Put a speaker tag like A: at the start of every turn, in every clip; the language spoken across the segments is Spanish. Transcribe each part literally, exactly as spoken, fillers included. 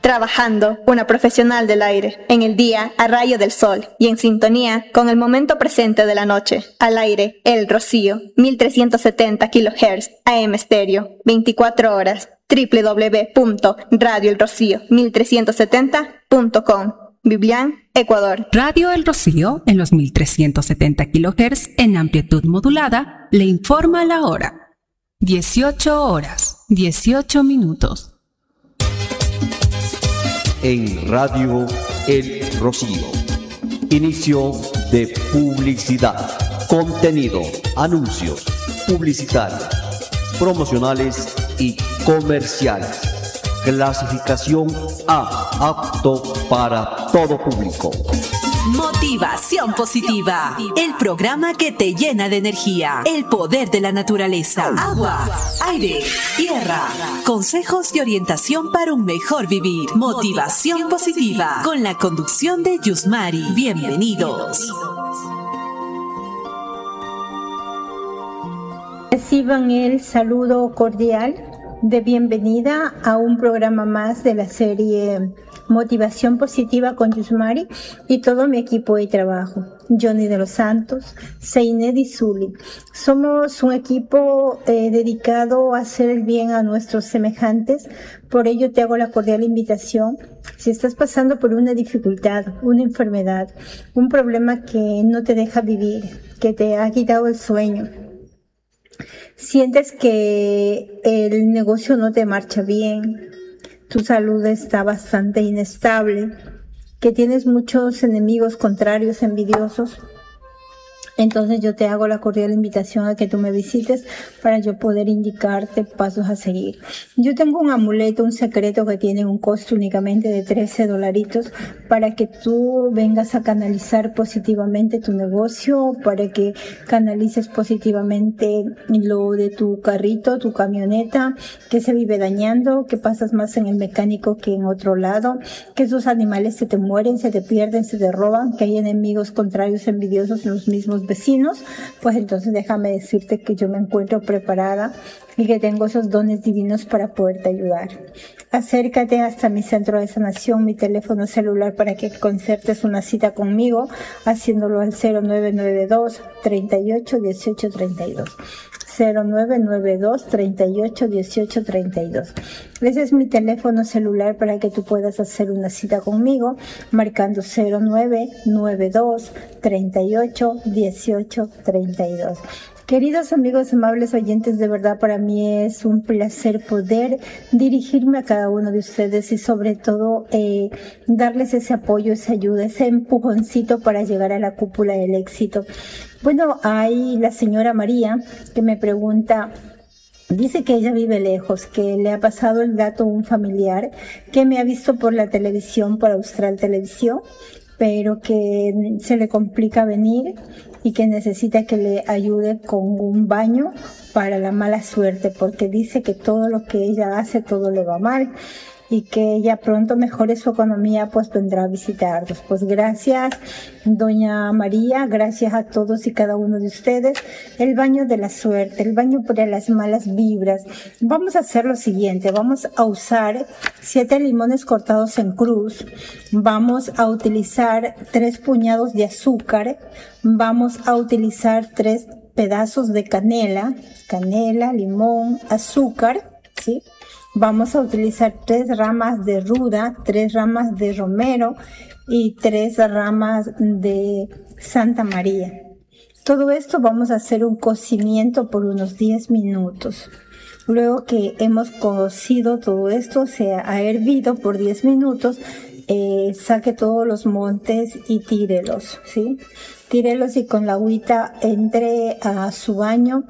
A: Trabajando, una profesional del aire, en el día a rayo del sol y en sintonía con el momento presente de la noche. Al aire, El Rocío, mil trescientos setenta kilohertz, A M estéreo, veinticuatro horas, doble u doble u doble u punto radio el rocío mil trescientos setenta punto com. Biblián, Ecuador.
B: Radio El Rocío, en los mil trescientos setenta kilohertz en amplitud modulada, le informa la hora. dieciocho horas, dieciocho minutos.
C: En Radio El Rocío. Inicio de publicidad. Contenido, anuncios, publicitarios, promocionales y comerciales. Clasificación A, apto para todo público.
D: Motivación Positiva, el programa que te llena de energía, el poder de la naturaleza, agua, aire, tierra, consejos y orientación para un mejor vivir. Motivación Positiva, con la conducción de Yusmari. Bienvenidos.
E: Reciban el saludo cordial de bienvenida a un programa más de la serie Motivación Positiva con Yusmari y todo mi equipo de trabajo. Johnny de los Santos, Seinet y Zuli. Somos un equipo eh, dedicado a hacer el bien a nuestros semejantes. Por ello te hago la cordial invitación. Si estás pasando por una dificultad, una enfermedad, un problema que no te deja vivir, que te ha quitado el sueño, sientes que el negocio no te marcha bien, tu salud está bastante inestable, que tienes muchos enemigos contrarios, envidiosos, entonces yo te hago la cordial invitación a que tú me visites para yo poder indicarte pasos a seguir. Yo tengo un amuleto, un secreto que tiene un costo únicamente de trece dolaritos para que tú vengas a canalizar positivamente tu negocio, para que canalices positivamente lo de tu carrito, tu camioneta, que se vive dañando, que pasas más en el mecánico que en otro lado, que esos animales se te mueren, se te pierden, se te roban, que hay enemigos contrarios, envidiosos en los mismos vecinos. Pues entonces déjame decirte que yo me encuentro preparada y que tengo esos dones divinos para poderte ayudar. Acércate hasta mi centro de sanación, mi teléfono celular para que concertes una cita conmigo, haciéndolo al cero nueve nueve dos, treinta y ocho, dieciocho, treinta y dos. cero nueve nueve dos, treinta y ocho, dieciocho, treinta y dos. Ese es mi teléfono celular para que tú puedas hacer una cita conmigo, marcando cero nueve nueve dos, treinta y ocho, dieciocho, treinta y dos. Queridos amigos, amables oyentes, de verdad para mí es un placer poder dirigirme a cada uno de ustedes y sobre todo eh, darles ese apoyo, esa ayuda, ese empujoncito para llegar a la cúpula del éxito. Bueno, hay la señora María que me pregunta, dice que ella vive lejos, que le ha pasado el dato a un familiar que me ha visto por la televisión, por Austral Televisión, pero que se le complica venir y que necesita que le ayude con un baño para la mala suerte, porque dice que todo lo que ella hace, todo le va mal y que ella pronto mejore su economía, pues vendrá a visitarnos. Pues gracias, doña María, gracias a todos y cada uno de ustedes. El baño de la suerte, el baño para las malas vibras. Vamos a hacer lo siguiente, vamos a usar siete limones cortados en cruz, vamos a utilizar tres puñados de azúcar, vamos a utilizar tres pedazos de canela, canela, limón, azúcar, ¿sí? Vamos a utilizar tres ramas de ruda, tres ramas de romero y tres ramas de Santa María. Todo esto vamos a hacer un cocimiento por unos diez minutos. Luego que hemos cocido todo esto, se ha hervido por diez minutos, eh, saque todos los montes y tírelos, ¿sí? Tírelos y con la agüita entre a su baño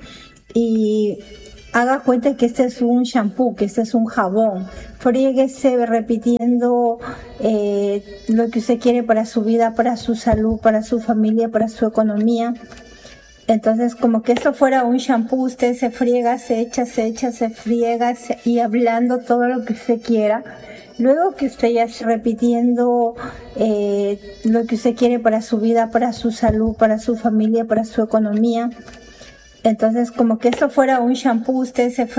E: y haga cuenta que este es un shampoo, que este es un jabón. Fríguese repitiendo eh, lo que usted quiere para su vida, para su salud, para su familia, para su economía. Entonces, como que esto fuera un shampoo, usted se friega, se echa, se echa, se friega se, y hablando todo lo que usted quiera. Luego que usted ya esté repitiendo eh, lo que usted quiere para su vida, para su salud, para su familia, para su economía. Entonces, como que esto fuera un shampoo, usted se